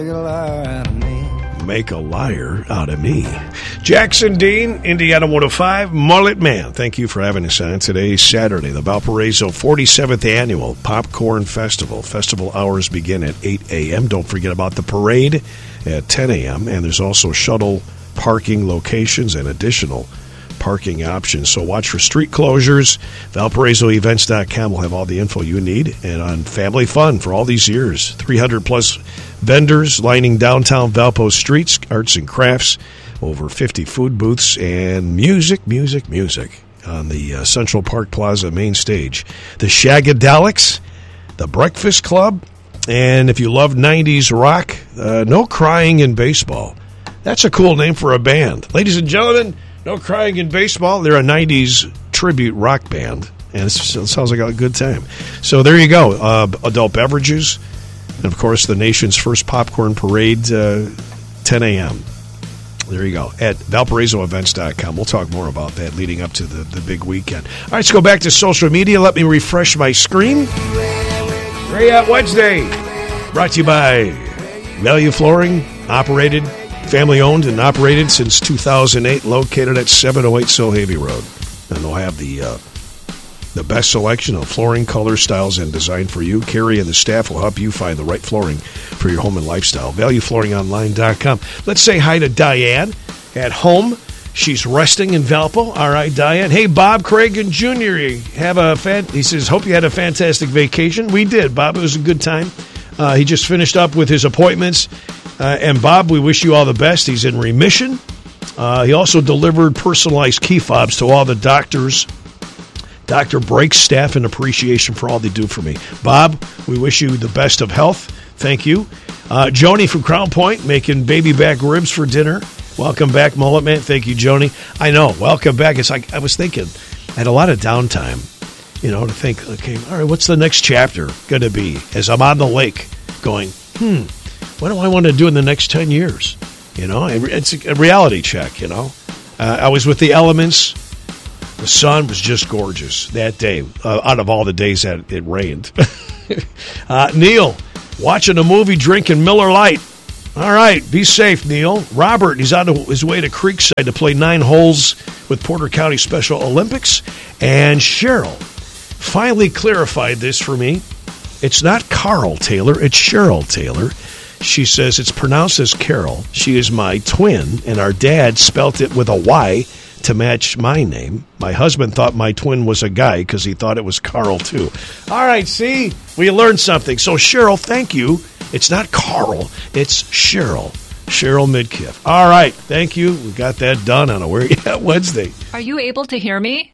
Make a liar out of me. Jackson Dean, Indiana 105, Mullet Man. Thank you for having us on today, Saturday, the Valparaiso 47th Annual Popcorn Festival. Festival hours begin at 8 a.m. Don't forget about the parade at 10 a.m. And there's also shuttle parking locations and additional parking options. So watch for street closures. ValparaisoEvents.com will have all the info you need. And on Family Fun for all these years, 300-plus vendors lining downtown Valpo streets, arts and crafts, over 50 food booths, and music on the Central Park Plaza main stage. The Shagadelics, the Breakfast Club, and if you love 90s rock, No Crying in Baseball. That's a cool name for a band. Ladies and gentlemen, No Crying in Baseball. They're a 90s tribute rock band, and it sounds like a good time. So there you go. Adult beverages, and, of course, the nation's first popcorn parade, 10 a.m. There you go, at ValparaisoEvents.com. We'll talk more about that leading up to the big weekend. All right, let's go back to social media. Let me refresh my screen. Rayout Wednesday, brought to you by Value Flooring, operated, family-owned and operated since 2008, located at 708 Silhavy Road. And they'll have the best selection of flooring, color, styles, and design for you. Carrie and the staff will help you find the right flooring for your home and lifestyle. ValueFlooringOnline.com. Let's say hi to Diane at home. She's resting in Valpo. All right, Diane. Hey, Bob Cragen Jr., he says, hope you had a fantastic vacation. We did, Bob. It was a good time. He just finished up with his appointments. And Bob, we wish you all the best. He's in remission. He also delivered personalized key fobs to all the doctors, Dr. Breaks staff, in appreciation for all they do for me. Bob, we wish you the best of health. Thank you. Joni from Crown Point making baby back ribs for dinner. Welcome back, Mullet Man. Thank you, Joni. I know, welcome back. It's like I was thinking, I had a lot of downtime, to think, okay, all right, what's the next chapter going to be? As I'm on the lake going, what do I want to do in the next 10 years? It's a reality check, I was with the elements. The sun was just gorgeous that day, out of all the days that it rained. Neil, watching a movie, drinking Miller Lite. All right, be safe, Neil. Robert, he's on his way to Creekside to play 9 holes with Porter County Special Olympics. And Cheryl finally clarified this for me. It's not Carl Taylor, it's Cheryl Taylor. She says it's pronounced as Carol. She is my twin, and our dad spelt it with a Y to match my name. My husband thought my twin was a guy because he thought it was Carl, too. All right, see? We learned something. So, Cheryl, thank you. It's not Carl. It's Cheryl. Cheryl Midkiff. All right, thank you. We got that done on a Where You At Wednesday. Are you able to hear me?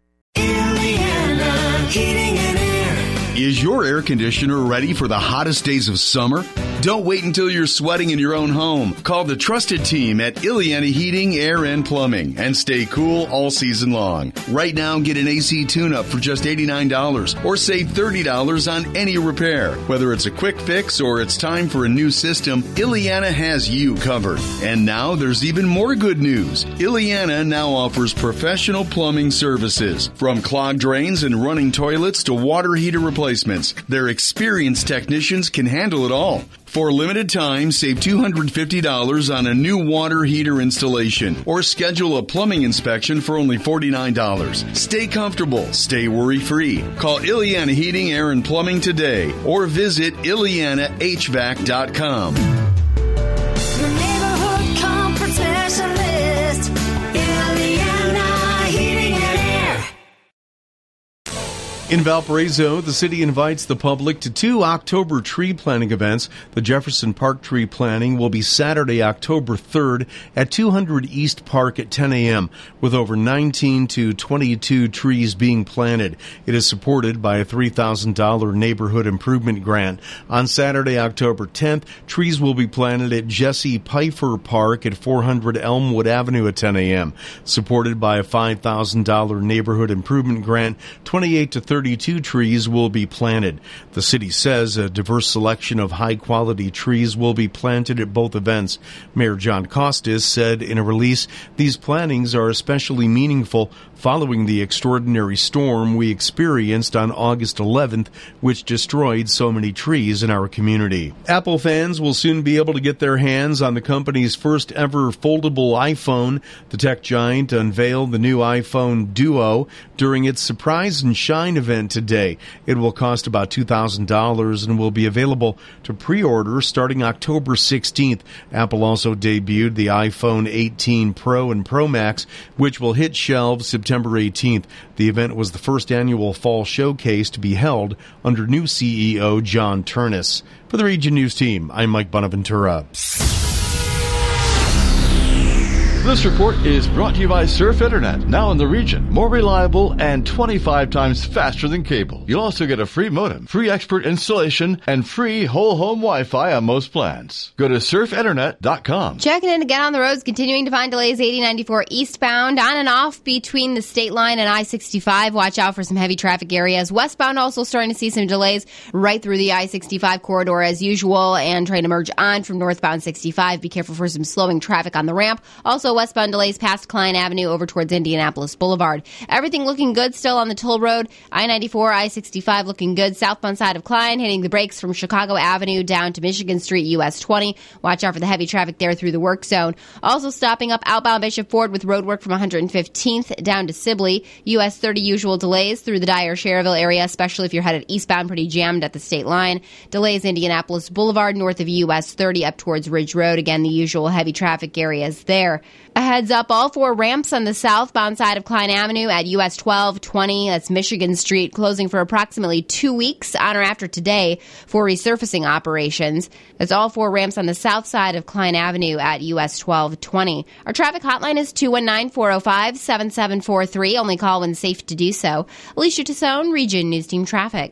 Ileana Heating and Air. Is your air conditioner ready for the hottest days of summer? Don't wait until you're sweating in your own home. Call the trusted team at Ileana Heating, Air, and Plumbing and stay cool all season long. Right now, get an AC tune-up for just $89 or save $30 on any repair. Whether it's a quick fix or it's time for a new system, Ileana has you covered. And now there's even more good news. Ileana now offers professional plumbing services. From clogged drains and running toilets to water heater replacements, their experienced technicians can handle it all. For a limited time, save $250 on a new water heater installation or schedule a plumbing inspection for only $49. Stay comfortable. Stay worry-free. Call Ileana Heating, Air, and Plumbing today or visit IleanaHVAC.com. The neighborhood comfort specialist, Ileana Heating and Air. In Valparaiso, the city invites the public to 2 October tree planting events. The Jefferson Park tree planting will be Saturday, October 3rd at 200 East Park at 10 a.m., with over 19 to 22 trees being planted. It is supported by a $3,000 neighborhood improvement grant. On Saturday, October 10th, trees will be planted at Jesse Pfeiffer Park at 400 Elmwood Avenue at 10 a.m., supported by a $5,000 neighborhood improvement grant. 28 to 30 32 trees will be planted. The city says a diverse selection of high-quality trees will be planted at both events. Mayor John Costas said in a release, these plantings are especially meaningful following the extraordinary storm we experienced on August 11th, which destroyed so many trees in our community. Apple fans will soon be able to get their hands on the company's first ever foldable iPhone. The tech giant unveiled the new iPhone Duo during its Surprise and Shine event today. It will cost about $2,000 and will be available to pre-order starting October 16th. Apple also debuted the iPhone 18 Pro and Pro Max, which will hit shelves September 18th. The event was the first annual fall showcase to be held under new CEO John Turnus. For the Region News team, I'm Mike Bonaventura. This report is brought to you by Surf Internet, now in the region, more reliable and 25 times faster than cable. You'll also get a free modem, free expert installation, and free whole home Wi-Fi on most plans. Go to surfinternet.com. Checking in again on the roads, continuing to find delays 80-94 eastbound, on and off between the state line and I-65. Watch out for some heavy traffic areas. Westbound also starting to see some delays right through the I-65 corridor as usual, and trying to merge on from northbound 65. Be careful for some slowing traffic on the ramp. Also, westbound delays past Klein Avenue over towards Indianapolis Boulevard. Everything looking good still on the toll road. I-94, I-65 looking good. Southbound side of Klein, hitting the brakes from Chicago Avenue down to Michigan Street, US 20. Watch out for the heavy traffic there through the work zone. Also stopping up outbound Bishop Ford with road work from 115th down to Sibley. US 30 usual delays through the Dyer-Schererville area, especially if you're headed eastbound, pretty jammed at the state line. Delays Indianapolis Boulevard north of US 30 up towards Ridge Road. Again, the usual heavy traffic areas there. A heads up, all four ramps on the southbound side of Klein Avenue at US 12, 20, that's Michigan Street, closing for approximately 2 weeks on or after today for resurfacing operations. That's all four ramps on the south side of Klein Avenue at US 12, 20. Our traffic hotline is 219-405-7743. Only call when safe to do so. Alicia Tassone, Region News Team Traffic.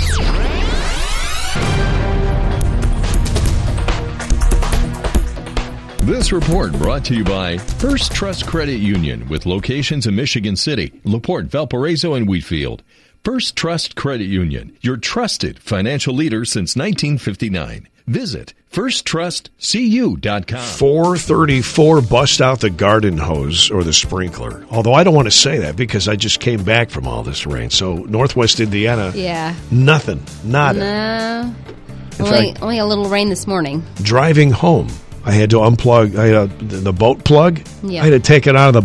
This report brought to you by First Trust Credit Union with locations in Michigan City, LaPorte, Valparaiso, and Wheatfield. First Trust Credit Union, your trusted financial leader since 1959. Visit firsttrustcu.com. 434, bust out the garden hose or the sprinkler. Although I don't want to say that because I just came back from all this rain. So Northwest Indiana, nothing, nada. No, only a little rain this morning. Driving home, I had to unplug the boat plug. Yeah. I had to take it out of the